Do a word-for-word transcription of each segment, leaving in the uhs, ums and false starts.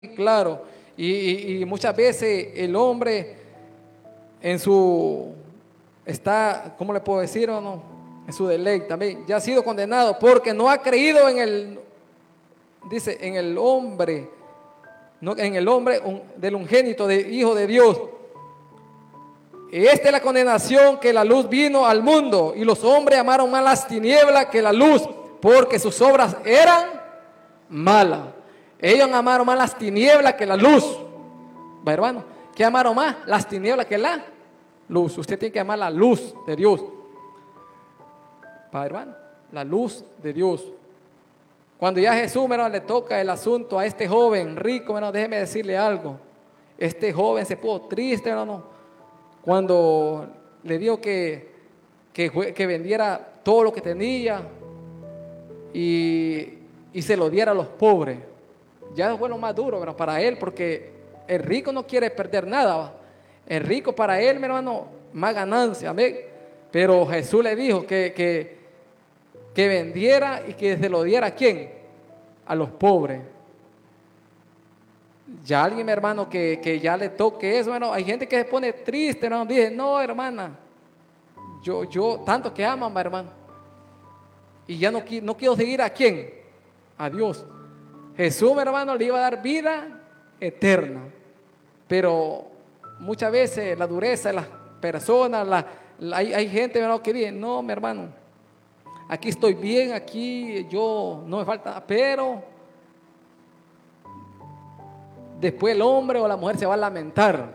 claro. Y, y, y muchas veces el hombre en su, está, ¿cómo le puedo decir o no? En su deleite también, ya ha sido condenado porque no ha creído en el, dice, en el hombre, no, en el hombre un, del ungénito, de Hijo de Dios. Esta es la condenación, que la luz vino al mundo y los hombres amaron más las tinieblas que la luz, porque sus obras eran malas. Ellos amaron más las tinieblas que la luz. ¿Va, hermano? ¿Qué amaron más? Las tinieblas que la luz. Usted tiene que amar la luz de Dios. ¿Va, hermano? La luz de Dios. Cuando ya Jesús, hermano, le toca el asunto a este joven rico, hermano, déjeme decirle algo. Este joven se puso triste, hermano, cuando le dijo que, que, que vendiera todo lo que tenía y, y se lo diera a los pobres. Ya fue lo más duro, hermano, para él, porque el rico no quiere perder nada, ¿va? El rico para él, mi hermano, más ganancia, amén. Pero Jesús le dijo que, que, que vendiera y que se lo diera ¿a quién? A los pobres. Ya alguien, mi hermano, que, que ya le toque eso, hermano. Hay gente que se pone triste, hermano. Dice, no, hermana, yo, yo, tanto que aman, hermano, y ya no, no quiero seguir ¿a quién? A Dios. Jesús, mi hermano, le iba a dar vida eterna. Pero muchas veces la dureza de las personas, la, la, hay, hay gente, hermano, que dice, no, mi hermano, aquí estoy bien, aquí yo no me falta, pero después el hombre o la mujer se va a lamentar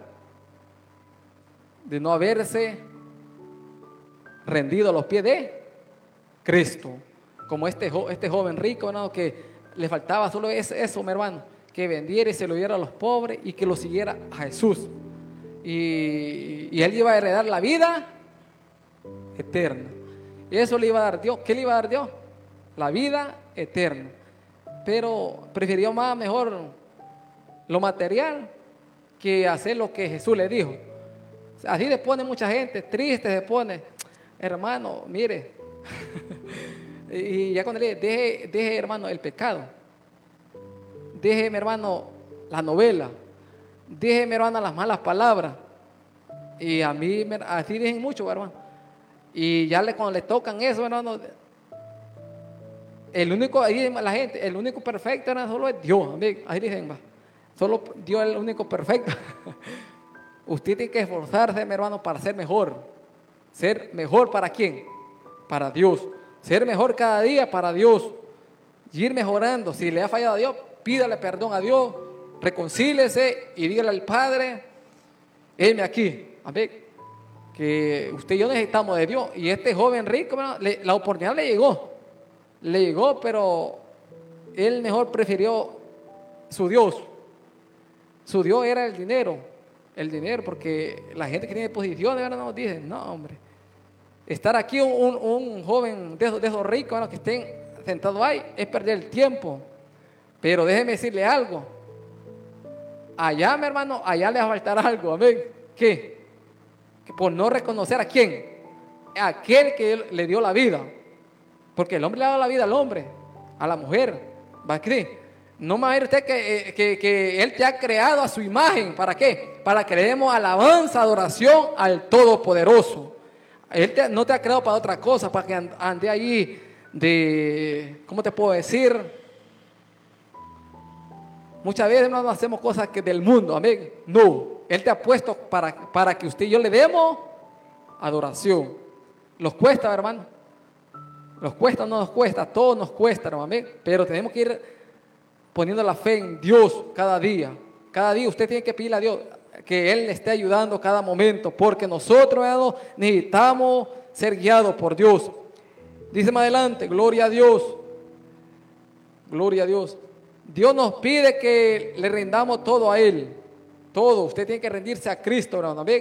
de no haberse rendido a los pies de Cristo. Como este, este joven rico, ¿no? Que le faltaba solo eso, eso, mi hermano, que vendiera y se lo diera a los pobres y que lo siguiera a Jesús. Y, y él iba a heredar la vida eterna. Y eso le iba a dar Dios. ¿Qué le iba a dar Dios? La vida eterna. Pero prefirió más, mejor lo material que hacer lo que Jesús le dijo. Así le pone mucha gente triste, se pone, hermano, mire, y ya cuando le dice, deje, deje, hermano, el pecado, deje, mi hermano, la novela, deje, mi hermano, las malas palabras. Y a mí, así dicen mucho, hermano. Y ya le, cuando le tocan eso, hermano, el único, ahí la gente, el único perfecto, hermano, solo es Dios. Ahí dicen, va. Solo Dios es el único perfecto. Usted tiene que esforzarse, mi hermano, para ser mejor. ¿Ser mejor para quién? Para Dios. Ser mejor cada día para Dios. Y ir mejorando. Si le ha fallado a Dios, pídale perdón a Dios. Reconcíliese y dígale al Padre, heme aquí. Amén. Que usted y yo necesitamos de Dios. Y este joven rico, hermano, le, la oportunidad le llegó. Le llegó, pero él mejor prefirió su Dios. Su Dios era el dinero, el dinero, porque la gente que tiene posiciones, ahora nos dicen, no, hombre, estar aquí un, un, un joven de esos, de esos ricos, ¿no? Que estén sentados ahí, es perder el tiempo. Pero déjeme decirle algo, allá, mi hermano, allá le va a faltar algo, amén. ¿Qué? Que por no reconocer a quién, a aquel que le dio la vida, porque el hombre le ha dado la vida al hombre, a la mujer, ¿va a creer? No me va a ir usted que, que, que Él te ha creado a su imagen. ¿Para qué? Para que le demos alabanza, adoración al Todopoderoso. Él te, no te ha creado para otra cosa, para que ande ahí de, ¿cómo te puedo decir? Muchas veces no hacemos cosas que del mundo, amén. No, Él te ha puesto para, para que usted y yo le demos adoración. ¿Los cuesta, hermano? ¿Los cuesta o no nos cuesta? Todo nos cuesta, hermano, amén. Pero tenemos que ir poniendo la fe en Dios cada día. Cada día usted tiene que pedirle a Dios que Él le esté ayudando cada momento, porque nosotros, hermanos, necesitamos ser guiados por Dios. Dice más adelante, gloria a Dios, gloria a Dios. Dios nos pide que le rindamos todo a Él, todo. Usted tiene que rendirse a Cristo, hermano. ¿Ven?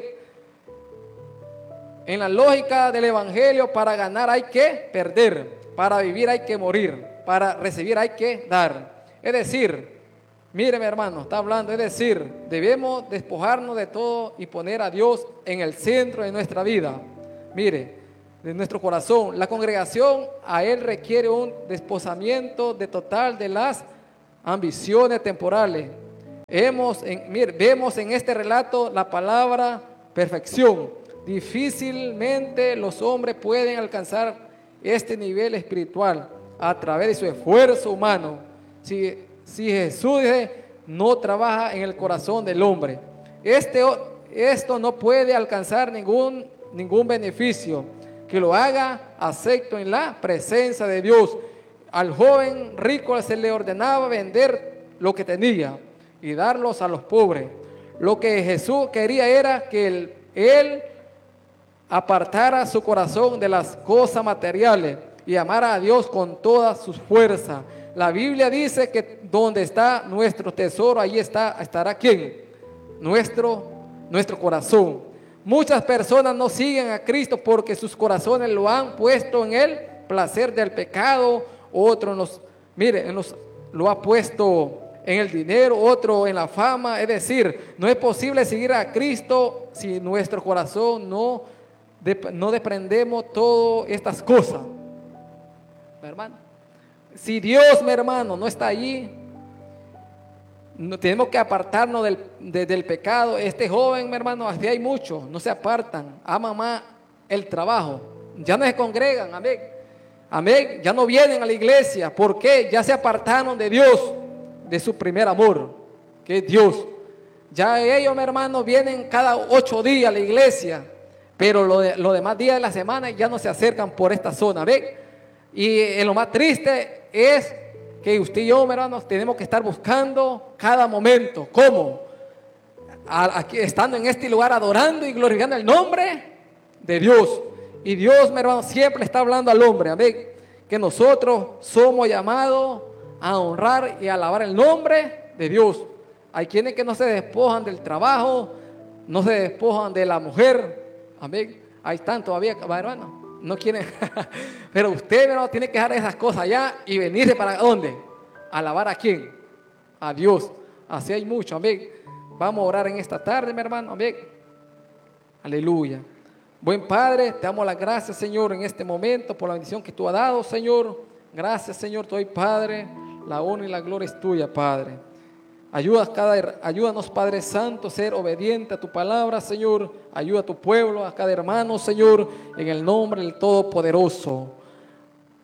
En la lógica del Evangelio, para ganar hay que perder, para vivir hay que morir, para recibir hay que dar. Es decir, mire, mi hermano, está hablando, es decir, debemos despojarnos de todo y poner a Dios en el centro de nuestra vida. Mire, de nuestro corazón. La congregación a Él requiere un desposamiento de total de las ambiciones temporales, Hemos, en, mire, vemos en este relato la palabra perfección. Difícilmente los hombres pueden alcanzar este nivel espiritual a través de su esfuerzo humano. Si, si Jesús dice, no trabaja en el corazón del hombre. Este, esto no puede alcanzar ningún, ningún beneficio que lo haga acepto en la presencia de Dios. Al joven rico se le ordenaba vender lo que tenía y darlos a los pobres. Lo que Jesús quería era que él, él apartara su corazón de las cosas materiales y amara a Dios con todas sus fuerzas. La Biblia dice que donde está nuestro tesoro, ahí está, estará ¿quién? Nuestro, nuestro corazón. Muchas personas no siguen a Cristo porque sus corazones lo han puesto en el placer del pecado. Otro nos, mire, nos, lo ha puesto en el dinero, otro en la fama. Es decir, no es posible seguir a Cristo si nuestro corazón no, de, no desprendemos todas estas cosas. ¿Mi hermano? Si Dios, mi hermano, no está allí, no, tenemos que apartarnos del, de, del pecado. Este joven, mi hermano, así hay muchos, no se apartan, aman más el trabajo, ya no se congregan, amén, amén, ya no vienen a la iglesia. ¿Por qué? Ya se apartaron de Dios, de su primer amor, que es Dios. Ya ellos, mi hermano, vienen cada ocho días a la iglesia, pero los de, lo demás días de la semana ya no se acercan por esta zona, amén. Y eh, lo más triste es que usted y yo, hermanos, tenemos que estar buscando cada momento. ¿Cómo? Aquí, estando en este lugar adorando y glorificando el nombre de Dios. Y Dios, mi hermano, siempre está hablando al hombre. Amén. Que nosotros somos llamados a honrar y a alabar el nombre de Dios. Hay quienes que no se despojan del trabajo, no se despojan de la mujer. Amén. Ahí están todavía, hermano. No quieren, pero usted, hermano, tiene que dejar esas cosas allá y venirse para ¿dónde? ¿Alabar a quién? A Dios. Así hay mucho, amén. Vamos a orar en esta tarde, mi hermano, amén. Aleluya. Buen Padre, te damos las gracias, Señor, en este momento por la bendición que tú has dado, Señor. Gracias, Señor, te doy, Padre. La honra y la gloria es tuya, Padre. Ayuda cada, ayúdanos, Padre Santo, a ser obediente a tu palabra, Señor. Ayuda a tu pueblo, a cada hermano, Señor, en el nombre del Todopoderoso.